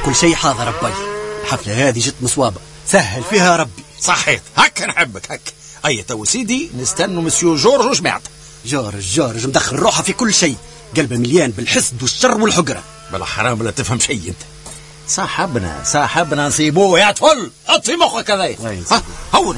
كل شيء حاضر ربي. الحفلة هذه جت مصوابة، سهل فيها ربي. صحيت هكا نحبك هكا. أي تو سيدي نستنوا مسيو جورج وجماعته. جورج مدخل روحه في كل شيء، قلبه مليان بالحسد والشر والحقرة. بلا حرام لا تفهم شيء انت. صاحبنا نصيبوه يا طفل، حط في مخك هذا. هون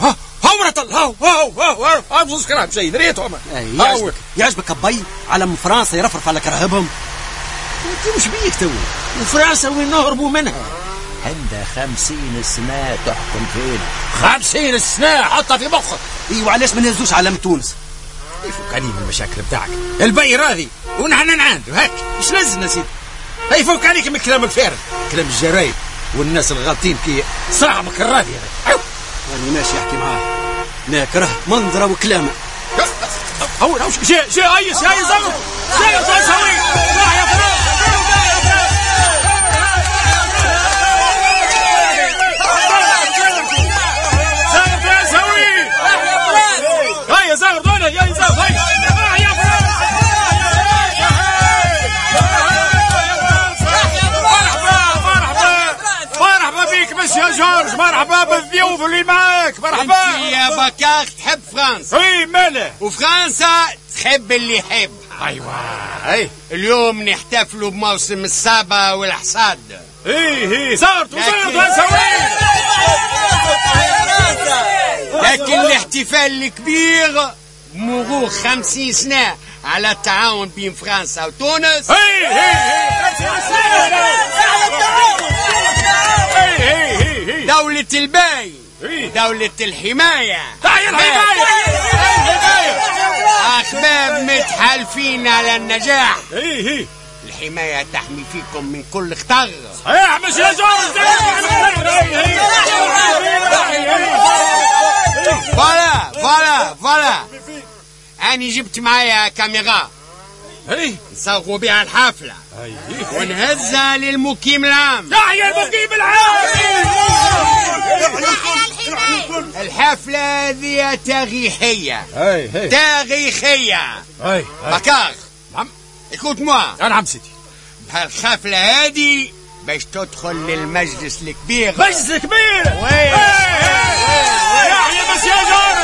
بصوص كلام شيء دريتهم. يعجبك أبي علم فرنسا يرفرف على كرهبهم. انت مش بيك تو؟ وفرنسا وين نهربوا منها؟ عندها 50 سنة تحكم فينا. 50 سنة حطها في مخك. وعلاش ما نهزوش علم تونس؟ يفوك عليه من المشاكل بتاعك البي راضي ونحن نعاندو هاك. ايش لازمنا سيدي؟ يفوك عليك من الكلام الفارغ، كلام الجرايد والناس الغالطين كي صاحبك الراضي. أنا ماشي أحكي معاه، ناكره منظره وكلامه. هون شي أي زغر شي تسوي يا فراس. يا جورج مرحبا بالضيوف اللي معاك. مرحبا يا بكاك. تحب فرنسا؟ اي ماله. وفرنسا تحب اللي يحب. ايوه اي اليوم نحتفلوا بموسم الصابة والحصاد. اي صارت لكن الاحتفال الكبير مرور 50 سنة على التعاون بين فرنسا وتونس. دولة الباي، دولة الحماية، أحباب متحالفين على النجاح. الحماية تحمي فيكم من كل خطر. صحيح مش يا جورج. فوالا أنا جبت معايا كاميرا نصوروا بها الحفلة ونهزها للمقيم العام. يا المقيم العام. الحفلة هذه تاريخية. بكار نعم écoute moi. نعم سيدي. بهالحفلة هذه باش تدخل للمجلس الكبير. مجلس الكبير. وي يا بس يا جورج.